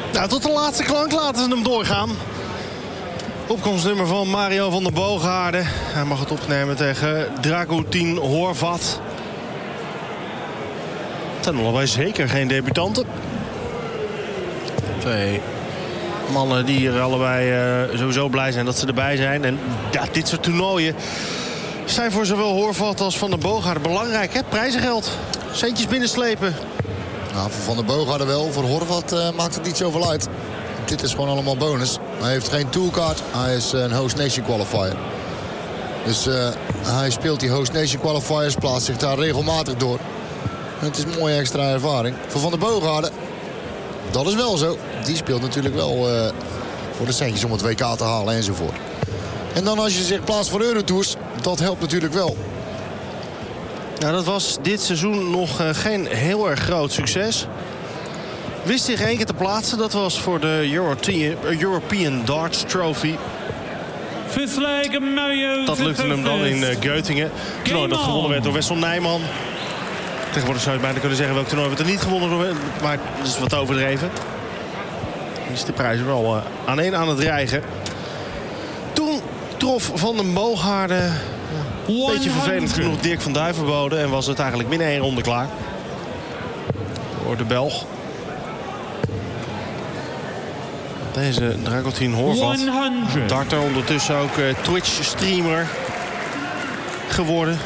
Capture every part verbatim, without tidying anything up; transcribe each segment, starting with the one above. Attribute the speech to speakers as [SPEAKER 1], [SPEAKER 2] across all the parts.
[SPEAKER 1] Nou, tot de laatste klank laten ze hem doorgaan. Opkomstnummer van Mario van der Boogaarden. Hij mag het opnemen tegen Dragutin Horvat. Het zijn allebei zeker geen debutanten. Twee mannen die hier allebei uh, sowieso blij zijn dat ze erbij zijn. En ja, dit soort toernooien zijn voor zowel Horvat als Van der Boogaarden belangrijk. Hè? Prijzengeld, centjes binnenslepen.
[SPEAKER 2] Nou, voor Van der Boogaarden wel. Voor Horvat uh, maakt het niet zoveel uit. Dit is gewoon allemaal bonus. Hij heeft geen toolcard. Hij is een Host Nation qualifier. Dus uh, hij speelt die Host Nation qualifiers. Plaatst zich daar regelmatig door. En het is een mooie extra ervaring. Voor Van der Boogaarden, dat is wel zo. Die speelt natuurlijk wel uh, voor de centjes om het W K te halen enzovoort. En dan als je zich plaatst voor Eurotours, dat helpt natuurlijk wel.
[SPEAKER 1] Nou, dat was dit seizoen nog uh, geen heel erg groot succes. Wist zich één keer te plaatsen. Dat was voor de European, European Darts Trophy. Dat lukte hem dan in uh, Göttingen. Toernooi dat gewonnen werd door Wessel Nijman. Tegenwoordig zou je bijna kunnen zeggen welk toernooi werd er niet gewonnen door. Maar dat is wat overdreven. Is de prijs wel uh, aan één aan het dreigen. Toen trof Van den Boogaarden een beetje vervelend genoeg Dirk van Duivenbode. En was het eigenlijk binnen één ronde klaar. Voor de Belg. Deze Dragutin Horvat. Darter ondertussen ook uh, Twitch-streamer geworden.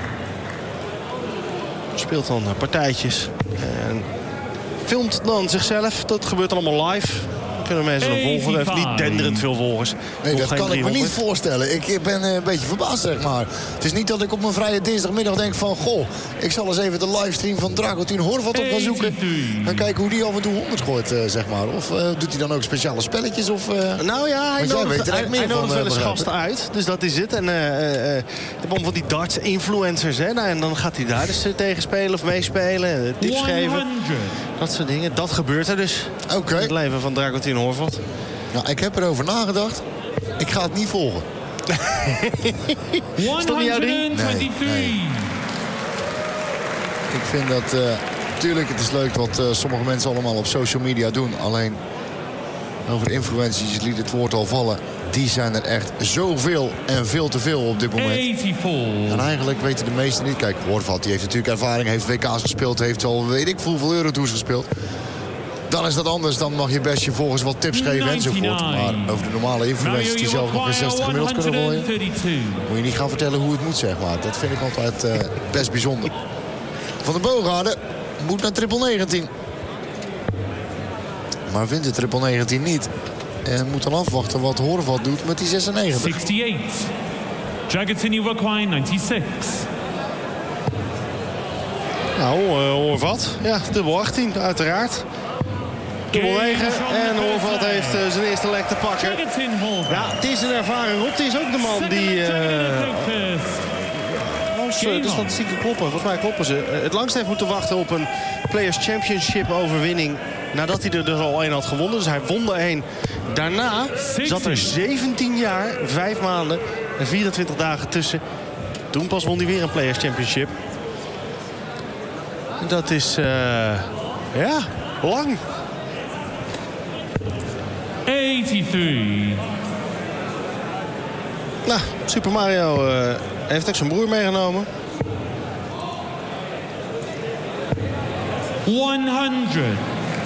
[SPEAKER 1] Speelt dan uh, partijtjes. En filmt dan zichzelf. Dat gebeurt allemaal live. Kunnen mensen hem volgen. Hij heeft niet denderend veel volgers.
[SPEAKER 2] Nee, dat kan
[SPEAKER 1] driehonderd.
[SPEAKER 2] ik me niet voorstellen. Ik ben een beetje verbaasd, zeg maar. Het is niet dat ik op mijn vrije dinsdagmiddag denk van... goh, ik zal eens even de livestream van Dragutin Horvat op gaan zoeken. En kijken hoe die af en toe honderd gooit, zeg maar. Of uh, doet hij dan ook speciale spelletjes? Of, uh...
[SPEAKER 1] Nou ja, hij nodigt, hij, hij nodigt wel eens
[SPEAKER 2] uh,
[SPEAKER 1] gasten uit. Dus dat is het. En uh, uh, de man van die darts-influencers. Hè? Nou, en dan gaat hij daar dus uh, tegen spelen of meespelen. Uh, tips geven. Dat soort dingen. Dat gebeurt er dus.
[SPEAKER 2] Oké. Okay.
[SPEAKER 1] Het leven van Dragutin Horvat.
[SPEAKER 2] Nou, ik heb erover nagedaad. Ik ga het niet volgen.
[SPEAKER 1] Is dat niet jouw ding?
[SPEAKER 2] Nee, nee. Ik vind dat... Uh, tuurlijk, het is leuk wat uh, sommige mensen allemaal op social media doen. Alleen, over influencers liet het woord al vallen. Die zijn er echt zoveel en veel te veel op dit moment. eenennegentig. En eigenlijk weten de meesten niet. Kijk, Horvat die heeft natuurlijk ervaring. Heeft W K's gespeeld. Heeft al weet ik hoeveel Eurotours gespeeld. Dan is dat anders. Dan mag je best je volgers wat tips geven enzovoort. Maar over de normale influencers die zelf nog een zestig gemiddeld kunnen gooien... moet je niet gaan vertellen hoe het moet, zeg maar. Dat vind ik altijd uh, best bijzonder. Van der Boogaarden moet naar triple negentien. Maar vindt de triple negentien niet. En moet dan afwachten wat Horvat doet met die zesennegentig.
[SPEAKER 3] zesenzestig. Dragutin Uruguay, negenenzestig.
[SPEAKER 1] Nou, uh, Horvat. Ja, dubbel achttien, uiteraard. Dubbel negen. En Horvat heeft uh, zijn eerste lek te pakken. Ja, het is een ervaren Rob. Het is ook de man die... Uh, als uh, de statistieken kloppen, volgens mij kloppen ze. Uh, het langst heeft moeten wachten op een Players Championship overwinning. Nadat hij er dus al één had gewonnen. Dus hij won er één. Daarna zat er zeventien jaar, vijf maanden en vierentwintig dagen tussen. Toen pas won hij weer een Players Championship. Dat is, uh, ja, lang.
[SPEAKER 3] eenennegentig.
[SPEAKER 1] Nou, Super Mario uh, heeft ook zijn broer meegenomen.
[SPEAKER 3] honderd.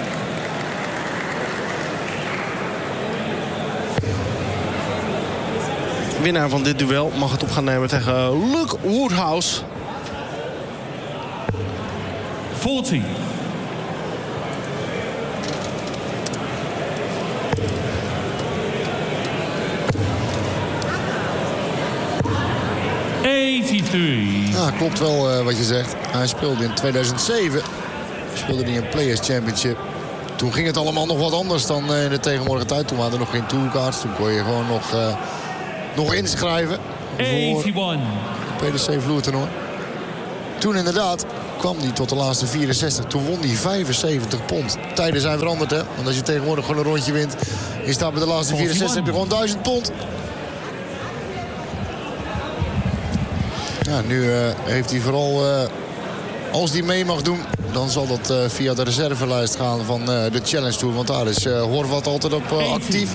[SPEAKER 1] Winnaar van dit duel mag het op gaan nemen tegen Luke Woodhouse.
[SPEAKER 3] veertig. eenennegentig.
[SPEAKER 2] Ja, klopt wel uh, wat je zegt. Hij speelde in tweeduizend zeven. Speelde hij een Players Championship. Toen ging het allemaal nog wat anders dan uh, in de tegenwoordige tijd. Toen waren er nog geen toolcards. Toen kon je gewoon nog, uh, nog inschrijven. Voor het P D C vloertoernooi. Toen inderdaad kwam hij tot de laatste vierenzestig. Toen won hij vijfenzeventig pond. Tijden zijn veranderd, hè. Want als je tegenwoordig gewoon een rondje wint... je staat bij de laatste vierenzestig, heb je gewoon duizend pond. Ja, nu uh, heeft hij vooral... Uh, als hij mee mag doen dan zal dat uh, via de reservelijst gaan van uh, de Challenge Tour. Want daar is uh, Horvat altijd op uh, actief.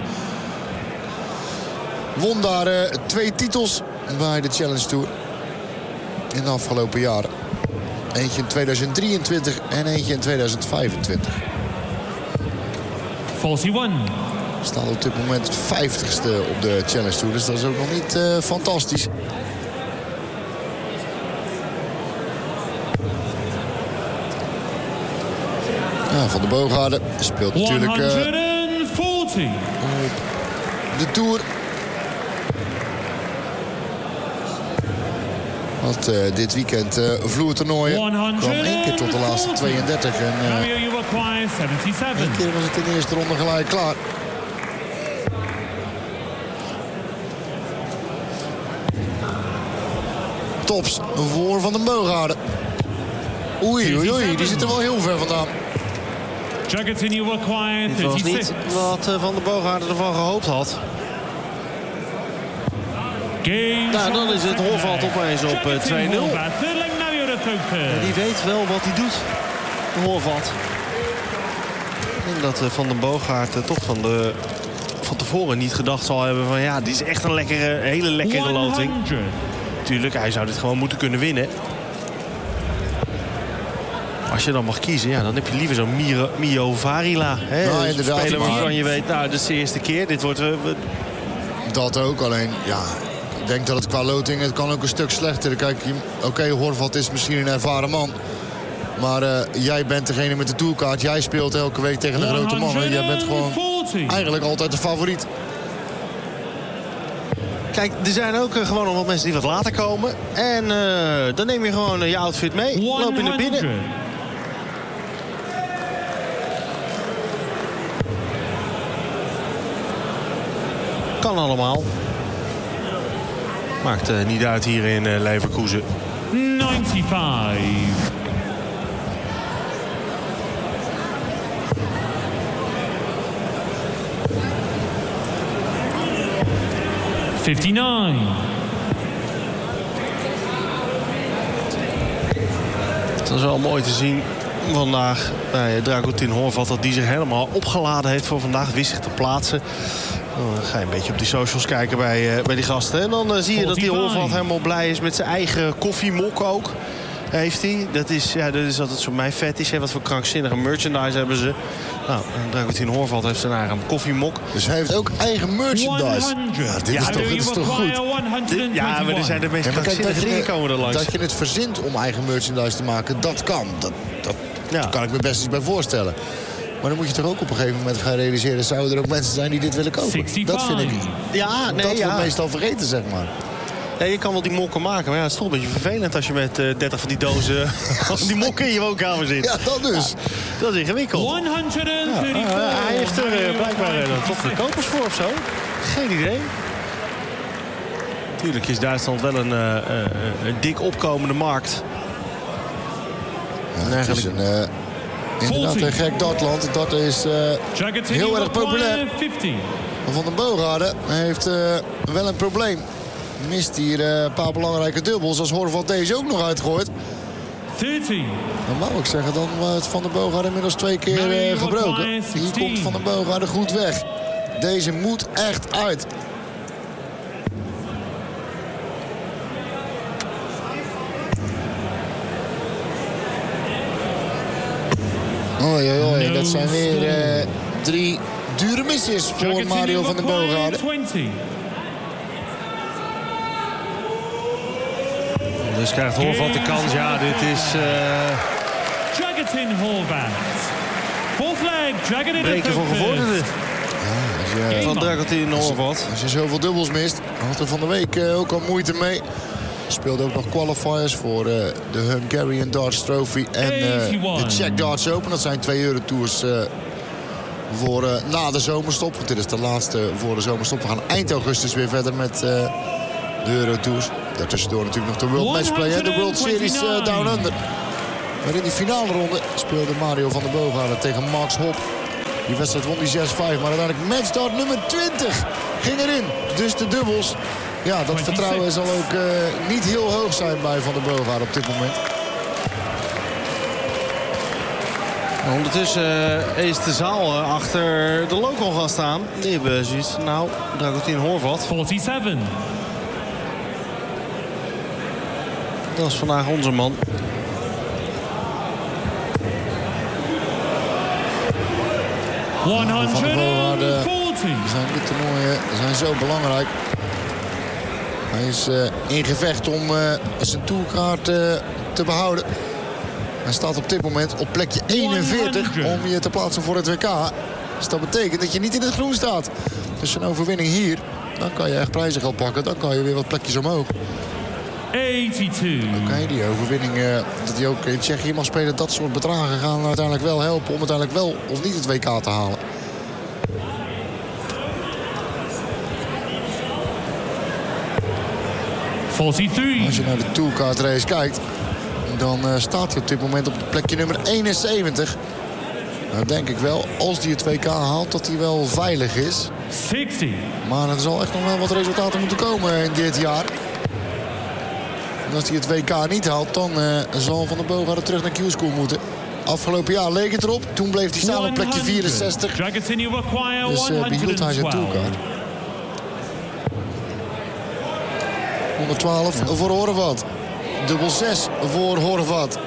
[SPEAKER 2] Won daar uh, twee titels bij de Challenge Tour in de afgelopen jaren. Eentje in tweeduizend drieëntwintig en eentje in tweeduizend vijfentwintig.
[SPEAKER 3] eenenveertig.
[SPEAKER 2] Staat op dit moment het vijftigste op de Challenge Tour. Dus dat is ook nog niet uh, fantastisch. Ja, Van der Boogaarde speelt natuurlijk uh, de Tour. Want uh, dit weekend uh, vloertoernooien kwam één keer tot de laatste tweeëndertig. En uh, één keer was het in de eerste ronde gelijk klaar. Tops voor Van den Boogaarde. Oei, oei, oei, die zit er wel heel ver vandaan.
[SPEAKER 1] Het was niet wat uh, Van den Boogaarde ervan gehoopt had. Nou, dan is het Horvat opeens op uh, twee nul. Ja, die weet wel wat hij doet, de Horvat. Ik denk dat uh, Van den Boogaarde uh, toch van, de, van tevoren niet gedacht zal hebben van... ja, dit is echt een lekkere, hele lekkere loting. Tuurlijk, hij zou dit gewoon moeten kunnen winnen. Als je dan mag kiezen, ja, dan heb je liever zo'n Mio, Mio Varila. Hè?
[SPEAKER 2] Nou,
[SPEAKER 1] een speler waarvan je weet, nou, dit is de eerste keer. Dit wordt... Uh,
[SPEAKER 2] dat ook, alleen, ja... Ik denk dat het qua loting, het kan ook een stuk slechter. Kijk, oké, okay, Horvat is misschien een ervaren man. Maar uh, jij bent degene met de tourkaart. Jij speelt elke week tegen de grote mannen. Jij bent gewoon eigenlijk altijd de favoriet.
[SPEAKER 1] Kijk, er zijn ook uh, gewoon nog wat mensen die wat later komen. En uh, dan neem je gewoon uh, je outfit mee. Loop je naar binnen. Kan allemaal. Maakt uh, niet uit hier in uh, Leverkusen.
[SPEAKER 3] negenennegentig. vijfenvijftig.
[SPEAKER 1] Het is wel mooi te zien vandaag bij Dragutin Horvat... dat die zich helemaal opgeladen heeft voor vandaag. Wist zich te plaatsen. Dan ga je een beetje op die socials kijken bij, uh, bij die gasten. En dan uh, zie je dat die Horvat helemaal blij is met zijn eigen koffiemok ook. Heeft hij. Dat is, ja, dat is altijd zo mijn fetish. Wat voor krankzinnige merchandise hebben ze. Nou, Dragutin Horvat heeft zijn eigen koffiemok.
[SPEAKER 2] Dus hij heeft ook eigen merchandise. Ja, dit,
[SPEAKER 1] ja,
[SPEAKER 2] is, toch, dit is toch goed?
[SPEAKER 1] Dit, ja, maar er zijn de meest ja, krankzinnige dingen komen er langs.
[SPEAKER 2] Dat je het verzint om eigen merchandise te maken, dat kan. Dat, dat ja. kan ik me best eens bij voorstellen. Maar dan moet je toch ook op een gegeven moment gaan realiseren... zouden er ook mensen zijn die dit willen kopen?
[SPEAKER 3] zesenzestig.
[SPEAKER 2] Dat vind ik.
[SPEAKER 1] Ja, nee,
[SPEAKER 2] dat
[SPEAKER 1] ja.
[SPEAKER 2] wordt meestal vergeten, zeg maar.
[SPEAKER 1] Ja, je kan wel die mokken maken, maar ja, het is toch een beetje vervelend... als je met uh, dertig van die dozen als die mokken in je woonkamer zit.
[SPEAKER 2] Ja, dat dus.
[SPEAKER 1] Ja, dat is ingewikkeld.
[SPEAKER 3] honderdvijfendertig.
[SPEAKER 1] Ja, uh, hij heeft er uh, blijkbaar uh, toch de kopers voor of zo. Geen idee. Tuurlijk is Duitsland wel een, uh, uh, een dik opkomende markt.
[SPEAKER 2] Ja, het is een, uh, inderdaad een gek dartland. Dat is uh, heel erg populair. Van den Boogaarde heeft uh, wel een probleem. Mist hier uh, een paar belangrijke dubbels. Als Horvat deze ook nog uitgooit.
[SPEAKER 3] dertig.
[SPEAKER 2] Dan wou ik zeggen, dan wordt Van den Boogaarde inmiddels twee keer uh, gebroken. Hier komt Van den Boogaarde goed weg. Deze moet echt uit. Oei, oei, oei. Dat zijn weer uh, drie dure misses voor Mario van den Boogaarde.
[SPEAKER 1] Dus krijgt Horvat de kans. Ja, dit is... Uh...
[SPEAKER 3] Dragutin Horvat. Fourth leg, Dragutin
[SPEAKER 1] breken voor gevorderden.
[SPEAKER 2] Ja,
[SPEAKER 1] van Dragutin Horvat.
[SPEAKER 2] Als je zoveel dubbels mist, had er van de week uh, ook al moeite mee. Speelde ook nog qualifiers voor uh, de Hungarian Darts Trophy en uh, de Czech Darts Open. Dat zijn twee Eurotours uh, voor uh, na de zomerstop. Want dit is de laatste voor de zomerstop. We gaan eind augustus weer verder met uh, de Eurotours. Daartussendoor natuurlijk nog de World Matchplay en de World Series uh, Down Under. Maar in die finale ronde speelde Mario van den Boogaarde tegen Max Hopp. Die wedstrijd won die zes vijf, maar uiteindelijk matchstart nummer twintig ging erin. Dus de dubbels. Ja, dat vertrouwen zal ook uh, niet heel hoog zijn bij Van den Boogaarde op dit moment.
[SPEAKER 1] Ondertussen uh, is de zaal uh, achter de local gaan staan. Die hebben zoiets. Nou, Dragutin Horvat.
[SPEAKER 3] forty-seven.
[SPEAKER 1] Dat is vandaag onze man.
[SPEAKER 3] one forty.
[SPEAKER 2] Zijn dit toernooien zijn zo belangrijk. Hij is uh, in gevecht om uh, zijn tourkaart uh, te behouden. Hij staat op dit moment op plekje eenenveertig om je te plaatsen voor het W K. Dus dat betekent dat je niet in het groen staat. Dus een overwinning hier, dan kan je echt prijzengeld pakken. Dan kan je weer wat plekjes omhoog.
[SPEAKER 3] eighty-two.
[SPEAKER 2] Oké, okay, die overwinning uh, dat hij ook in Tsjechië mag spelen. Dat soort bedragen gaan uiteindelijk wel helpen om uiteindelijk wel of niet het W K te halen.
[SPEAKER 3] forty-three.
[SPEAKER 2] Als je naar de tourkaart race kijkt, dan uh, staat hij op dit moment op plekje nummer eenenzeventig. Nou denk ik wel, als hij het W K haalt, dat hij wel veilig is.
[SPEAKER 3] zestig.
[SPEAKER 2] Maar er zal echt nog wel wat resultaten moeten komen in dit jaar. En als hij het W K niet haalt, dan uh, zal Van der Boogaarden terug naar Q-School moeten. Afgelopen jaar leek het erop. Toen bleef hij staan op plekje vierenzestig. Dus uh, behield hij zijn tourkaart. honderdtwaalf voor Horvat. Dubbel zes voor Horvat.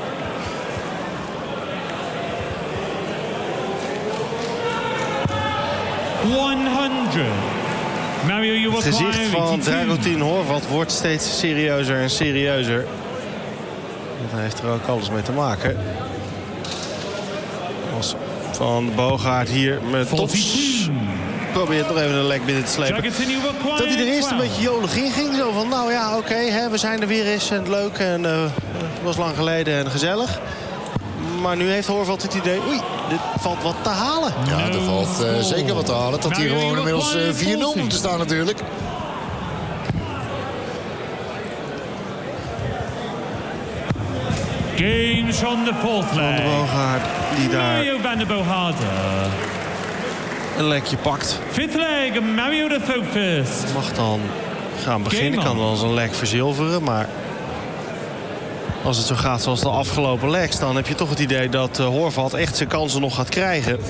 [SPEAKER 3] honderd. Mario, you
[SPEAKER 1] het gezicht van Dragutin Horvat wordt steeds serieuzer en serieuzer. Dat heeft er ook alles mee te maken. Als Van de Boogaard hier met tops probeert nog even een lek binnen te slepen. Dat hij er eerst een beetje jolig in ging. Zo van, nou ja, oké, okay, we zijn er weer eens en leuk. En uh, het was lang geleden en gezellig. Maar nu heeft Horvat het idee, oei, dit valt wat te halen.
[SPEAKER 2] Ja, er valt uh, zeker wat te halen. Dat hij gewoon inmiddels uh, vier nul moet staan natuurlijk.
[SPEAKER 3] Games on the fourth leg.
[SPEAKER 1] Van de Boogaard die daar
[SPEAKER 3] Mario van der Boogaarden
[SPEAKER 1] een lekje pakt.
[SPEAKER 3] Fifth leg, Mario de Focus.
[SPEAKER 1] Mag dan gaan beginnen. Kan wel eens een lek verzilveren, maar als het zo gaat zoals de afgelopen legs, dan heb je toch het idee dat uh, Horvat echt zijn kansen nog gaat krijgen.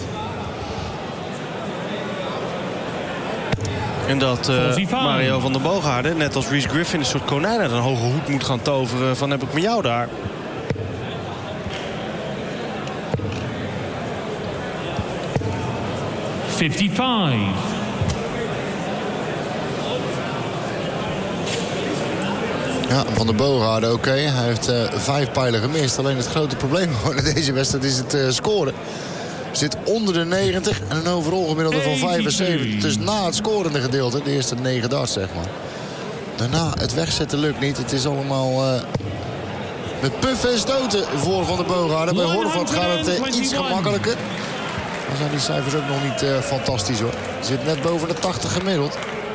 [SPEAKER 1] En dat uh, Mario van der Boogaarden, net als Rhys Griffin, een soort konijn uit een hoge hoed moet gaan toveren van heb ik met jou daar.
[SPEAKER 3] fifty-five.
[SPEAKER 2] Ja, Van der Boogaarden, oké. Okay. Hij heeft uh, vijf pijlen gemist. Alleen het grote probleem in deze wedstrijd is het uh, scoren. Zit onder de negentig en een overall gemiddelde van vijfenzeventig. Dus na het scorende gedeelte, de eerste negen darts zeg maar. Daarna het wegzetten lukt niet. Het is allemaal uh, met puffen en stoten voor Van der Boogaarden. Bij Horvat gaat het uh, iets gemakkelijker. Dan zijn die cijfers ook nog niet uh, fantastisch hoor. Zit net boven de tachtig gemiddeld.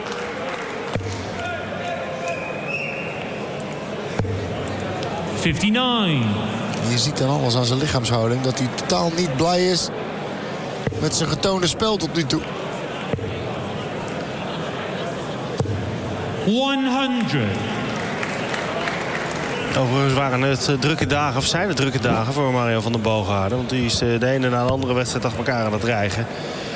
[SPEAKER 3] fifty-nine.
[SPEAKER 2] Je ziet dan alles aan zijn lichaamshouding dat hij totaal niet blij is met zijn getoonde spel tot nu toe.
[SPEAKER 3] honderd.
[SPEAKER 1] Overigens waren het uh, drukke dagen, of zijn het drukke dagen voor Mario van der Boogaarden. Want die is uh, de ene na de andere wedstrijd achter elkaar aan het dreigen.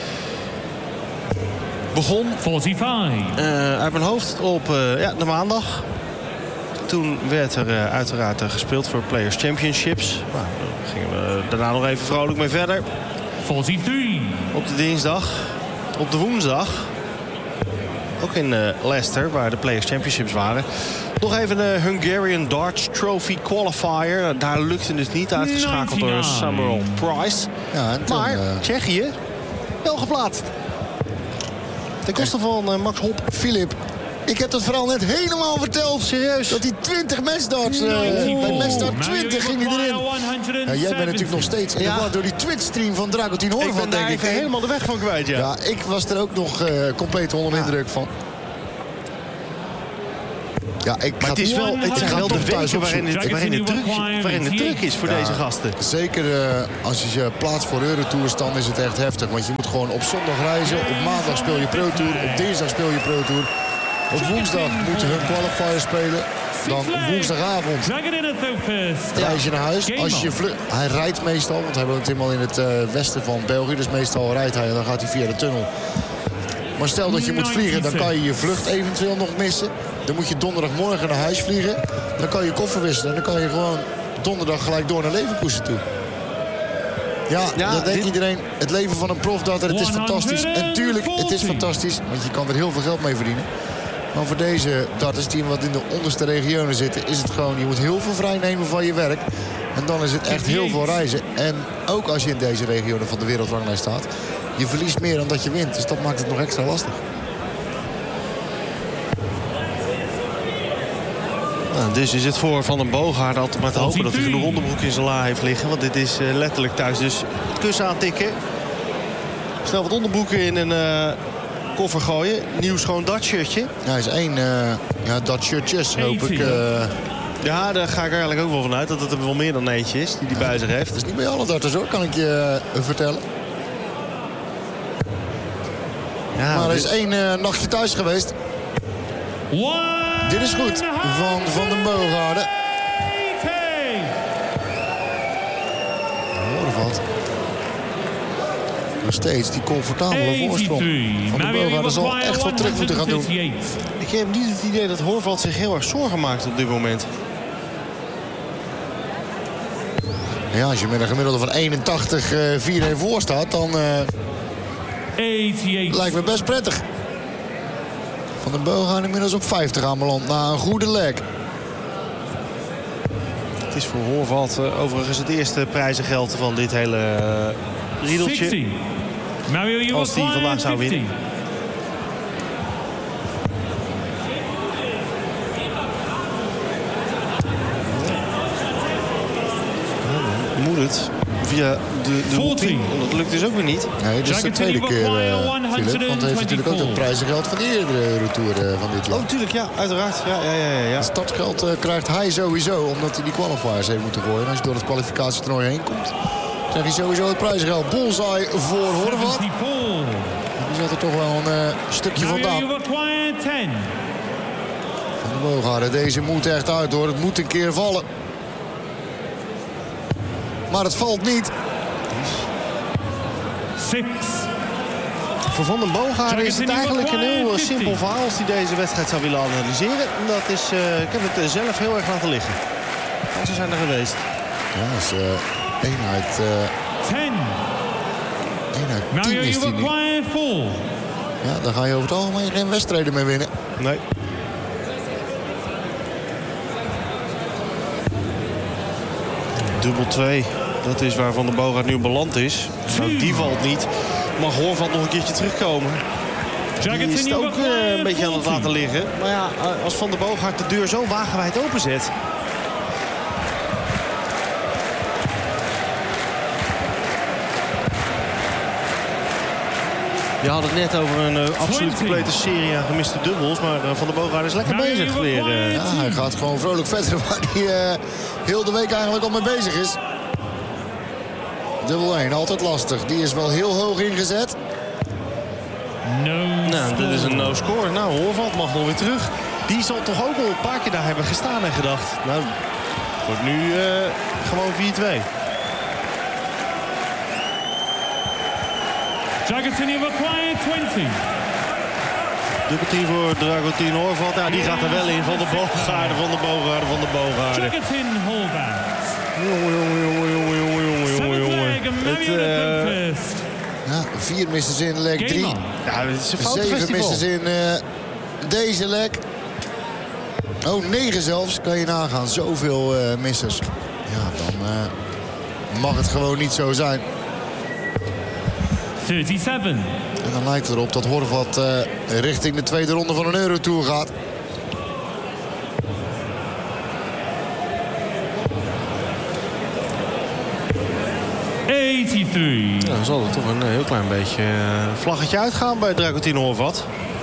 [SPEAKER 1] Begon
[SPEAKER 3] forty-five.
[SPEAKER 1] Uh, uit mijn hoofd op uh, ja, de maandag. Toen werd er uh, uiteraard uh, gespeeld voor Players Championships. Nou, daar gingen we daarna nog even vrolijk mee verder.
[SPEAKER 3] forty-three.
[SPEAKER 1] Op de dinsdag, op de woensdag, ook in uh, Leicester, waar de Players Championships waren. Nog even de Hungarian Darts Trophy Qualifier. Daar lukte het niet, uitgeschakeld door Summerall Price.
[SPEAKER 2] Ja, en toen,
[SPEAKER 1] maar
[SPEAKER 2] uh...
[SPEAKER 1] Tsjechië wel geplaatst. Ten koste van uh, Max Hopp.
[SPEAKER 2] Filip, ik heb dat vooral net helemaal verteld.
[SPEAKER 1] Serieus?
[SPEAKER 2] Dat hij twintig matchdarts... Uh, bij matchstart twintig ging hij erin. Ja, jij bent natuurlijk nog steeds in de war door die Twitch-stream van Dragutin Horvat, denk ik.
[SPEAKER 1] Ik ben daar even helemaal de weg van kwijt, ja.
[SPEAKER 2] Ja, ik was er ook nog uh, compleet onder de indruk van. Ja, ik
[SPEAKER 1] maar het is wel, het zijn wel de weken waarin het, waarin het druk, waarin het druk is voor ja, deze gasten.
[SPEAKER 2] Zeker uh, als je je plaatst voor Eurotours, dan is het echt heftig. Want je moet gewoon op zondag reizen. Op maandag speel je Pro Tour. Op dinsdag speel je Pro Tour. Op woensdag moeten hun qualifiers spelen. dan woensdagavond reis je naar huis. Als je vlucht, hij rijdt meestal, want hij woont helemaal in het uh, westen van België. Dus meestal rijdt hij en dan gaat hij via de tunnel. Maar stel dat je moet vliegen, dan kan je je vlucht eventueel nog missen. Dan moet je donderdagmorgen naar huis vliegen. Dan kan je koffer wisselen en dan kan je gewoon donderdag gelijk door naar Leverkusen toe. Ja, ja dat denkt dit... iedereen. Het leven van een profdarter, het is fantastisch. En tuurlijk, het is fantastisch, want je kan er heel veel geld mee verdienen. Maar voor deze darters die wat in de onderste regionen zitten, is het gewoon, je moet heel veel vrijnemen van je werk. En dan is het echt heel veel reizen. En ook als je in deze regionen van de wereldranglijst staat, je verliest meer dan dat je wint. Dus dat maakt het nog extra lastig.
[SPEAKER 1] Nou, dus is het voor Van den Boogaard altijd maar te hopen dat hij genoeg onderbroek in zijn la heeft liggen. Want dit is uh, letterlijk thuis. Dus het kussen aantikken. Snel wat onderbroeken in een uh, koffer gooien. Nieuw schoon Dutch-shirtje.
[SPEAKER 2] Ja, hij is één uh, ja, Dutch-shirtjes, hoop ik. Uh...
[SPEAKER 1] Ja, daar ga ik er eigenlijk ook wel van uit. Dat het er wel meer dan eentje is die die bij zich heeft.
[SPEAKER 2] Dat is niet bij alle darters hoor, kan ik je uh, vertellen. Ja, maar er is één uh, nachtje thuis geweest. One. Dit is goed van Van den Boogaard. Horvat. Nog steeds die comfortabele voorsprong. Van den Boogaard zal echt wat terug moeten gaan doen.
[SPEAKER 1] Ik heb niet het idee dat Horvat zich heel erg zorgen maakt op dit moment.
[SPEAKER 2] Ja, als je met een gemiddelde van eenentachtig vier één voor staat, dan uh, lijkt me best prettig. Van den Boogaard inmiddels op vijftig aanbeland na een goede leg.
[SPEAKER 1] Het is voor Horvat uh, overigens het eerste prijzengeld van dit hele uh, riedeltje. Als hij vandaag zou winnen. Moet het via de, de routine. Dat lukt dus ook weer niet.
[SPEAKER 2] Nee, dit is de tweede keer, uh, Philip. Want hij heeft natuurlijk ook het prijzengeld van de eerdere retour uh, van dit land.
[SPEAKER 1] Oh, tuurlijk, ja, uiteraard. Ja, ja, ja, ja.
[SPEAKER 2] Het startgeld uh, krijgt hij sowieso, omdat hij die qualifiers heeft moeten gooien. En als je door het kwalificatietoernooi heen komt, krijg je sowieso het prijzengeld. Bullseye voor Horvat. Die zat er toch wel een uh, stukje vandaan. Van den Boogaard, deze moet echt uit hoor. Het moet een keer vallen. Maar het valt niet.
[SPEAKER 1] Six. Voor Van den Boogaard is het eigenlijk een heel simpel verhaal als hij deze wedstrijd zou willen analyseren. Dat is, uh, ik heb het zelf heel erg laten liggen. Kansen zijn er geweest.
[SPEAKER 2] Ja, dat is uh, één uit uh, één uit tien is die nu. Ja, daar ga je over het algemeen geen wedstrijden mee winnen.
[SPEAKER 1] Nee. Dubbel twee. Dat is waar Van den Boogaard nu beland is. Nou, die valt niet. Mag Horvat nog een keertje terugkomen. Die is het ook uh, een beetje aan het laten liggen. Maar ja, als Van den Boogaard de deur zo wagenwijd openzet. Je had het net over een uh, absoluut complete serie aan gemiste dubbels. Maar uh, Van den Boogaard is lekker bezig weer. Uh.
[SPEAKER 2] Ja, hij gaat gewoon vrolijk verder waar hij uh, heel de week eigenlijk al mee bezig is. Dubbel één, altijd lastig. Die is wel heel hoog ingezet.
[SPEAKER 1] No nou, dit is een no-score. Nou, Horvat mag nog weer terug. Die zal toch ook wel een paar keer daar hebben gestaan en gedacht. Nou, het wordt nu uh, gewoon vier twee.
[SPEAKER 3] Dragotini required twintig.
[SPEAKER 1] Dubbeltien voor Dragutin Horvat. Ja, die gaat er wel in. Van de Boogaard, van de Boogaard, van de Boogaard.
[SPEAKER 3] Dragutin Horvat.
[SPEAKER 1] Jongen, jongen, jongen, jongen, jongen, jongen, jongen. Het, uh...
[SPEAKER 2] ja, vier missers in leg drie.
[SPEAKER 1] Ja, het is een
[SPEAKER 2] Zeven missers in uh, deze leg. Oh, negen zelfs. Kan je nagaan. Zoveel uh, missers. Ja, dan uh, mag het gewoon niet zo zijn.
[SPEAKER 3] zevenendertig.
[SPEAKER 2] En dan lijkt het erop dat Horvat uh, richting de tweede ronde van een Eurotour gaat.
[SPEAKER 3] eenennegentig.
[SPEAKER 1] Ja, dan zal er toch een heel klein beetje uh, vlaggetje uitgaan bij Dragutin Horvat.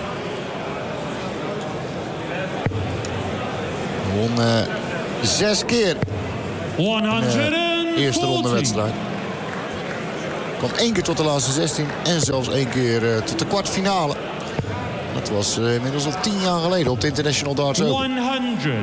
[SPEAKER 2] Won uh, zes keer
[SPEAKER 3] honderdveertig.
[SPEAKER 2] de eerste ronde wedstrijd. Kwam één keer tot de laatste zestien en zelfs één keer uh, tot de kwartfinale. Dat was uh, inmiddels al tien jaar geleden op de International Darts Open.
[SPEAKER 3] honderd.